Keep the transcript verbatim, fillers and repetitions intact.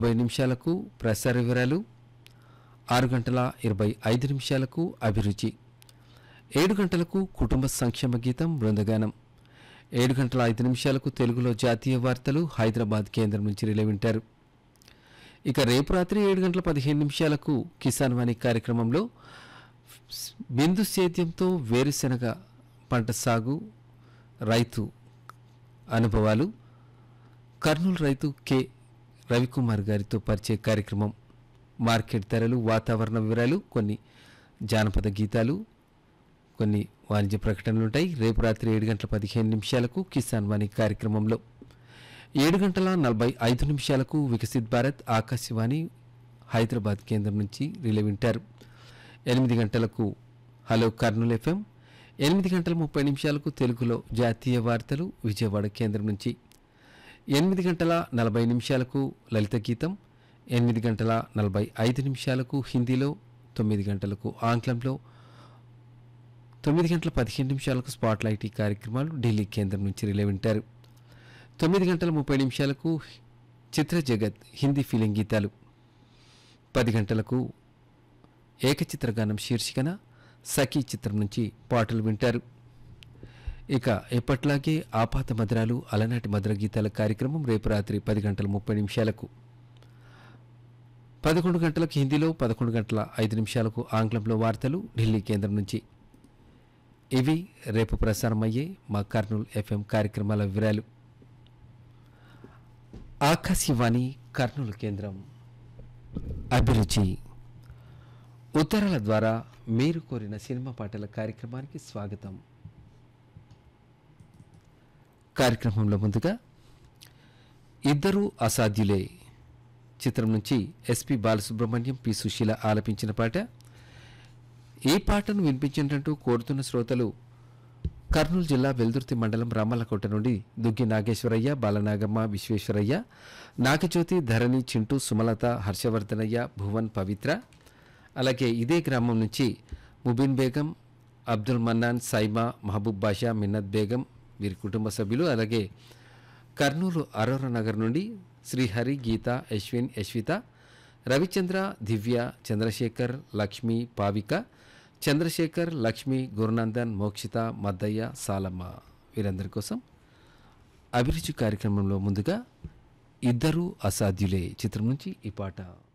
ఇరవై నిమిషాలకు ప్రసార వివరాలు, ఆరు గంటల ఇరవై ఐదు నిమిషాలకు అభిరుచి, ఏడు గంటలకు కుటుంబ సంక్షేమ గీతం బృందగానం, ఏడు గంటల ఐదు నిమిషాలకు తెలుగులో జాతీయ వార్తలు హైదరాబాద్ కేంద్రం నుంచి రిలే వింటారు. ఇక రేపు రాత్రి ఏడు గంటల పదిహేను నిమిషాలకు కిసాన్ వాణి కార్యక్రమంలో బిందు సేద్యంతో వేరుశెనగ పంట సాగు రైతు అనుభవాలు కర్నూలు రైతు కె రవికుమార్ గారితో పరిచయ కార్యక్రమం, మార్కెట్ ధరలు, వాతావరణ వివరాలు, కొన్ని జానపద గీతాలు, కొన్ని వాణిజ్య ప్రకటనలు ఉంటాయి. రేపు రాత్రి ఏడు గంటల పదిహేను నిమిషాలకు కిసాన్ వాణి కార్యక్రమంలో, ఏడు గంటల నలభై ఐదు నిమిషాలకు వికసిత్ భారత్ ఆకాశవాణి హైదరాబాద్ కేంద్రం నుంచి రిలే వింటారు. ఎనిమిది గంటలకు హలో కర్నూలు ఎఫ్ఎం, ఎనిమిది గంటల ముప్పై నిమిషాలకు తెలుగులో జాతీయ వార్తలు విజయవాడ కేంద్రం నుంచి, ఎనిమిది గంటల నలభై నిమిషాలకు లలిత గీతం, ఎనిమిది గంటల నలభై ఐదు నిమిషాలకు హిందీలో, తొమ్మిది గంటలకు ఆంగ్లంలో, తొమ్మిది గంటల పదిహేను నిమిషాలకు స్పాట్లైట్ ఈ కార్యక్రమాలు ఢిల్లీ కేంద్రం నుంచి రిలే వింటారు. తొమ్మిది గంటల ముప్పై నిమిషాలకు చిత్ర జగత్ హిందీ ఫీలింగ్ గీతాలు, పది గంటలకు ఏకచిత్రగానం శీర్షికన సఖీ చిత్రం నుంచి పాటలు వింటారు. ఇక ఎప్పట్లాగే ఆపాత మధురాలు అలనాటి మధుర గీతాల కార్యక్రమం రేపు రాత్రి పది గంటల ముప్పై నిమిషాలకు, పదకొండు గంటలకు హిందీలో, పదకొండు గంటల ఐదు నిమిషాలకు ఆంగ్లంలో వార్తలు ఢిల్లీ కేంద్రం నుంచి. ఇవి రేపు ప్రసారమయ్యే మా కర్నూలు ఎఫ్ఎం కార్యక్రమాల వివరాలు. ఆకాశవాణి కర్నూలు కేంద్రం. అభిరుచి ఉత్తరాల ద్వారా మీరు కోరిన సినిమా పాటల కార్యక్రమానికి స్వాగతం. కార్యక్రమంలో ముందుగా ఇద్దరు అసాధ్యులే చిత్రం నుంచి ఎస్పి బాలసుబ్రహ్మణ్యం, పి సుశీల ఆలపించిన పాట. ఈ పాటను వినిపించినట్టు కోరుతున్న శ్రోతలు కర్నూలు జిల్లా వెల్దుర్తి మండలం రామల్లకోట నుండి దుగ్గి నాగేశ్వరయ్య, బాలనాగమ్మ, విశ్వేశ్వరయ్య, నాగజ్యోతి, ధరణి, చింటూ, సుమలత, హర్షవర్ధనయ్య, భువన్, పవిత్ర. అలాగే ఇదే గ్రామం నుంచి ముబీన్ బేగం, అబ్దుల్ మన్నాన్, సైమా, మహబూబ్ బాషా, మిన్నత్ బేగం వీరి కుటుంబ సభ్యులు. అలాగే కర్నూలు అరోరా నగర్ నుండి శ్రీహరి, గీత, యశ్విన్, యశ్విత, రవిచంద్ర, దివ్య, చంద్రశేఖర్, లక్ష్మి, పావిక, చంద్రశేఖర్, లక్ష్మి, గురునందన్, మోక్షిత, మద్దయ్య, సాలమ్మ వీరందరి కోసం అభిరుచి కార్యక్రమంలో ముందుగా ఇద్దరు అసాధ్యులే చిత్రం నుంచి ఈ పాట.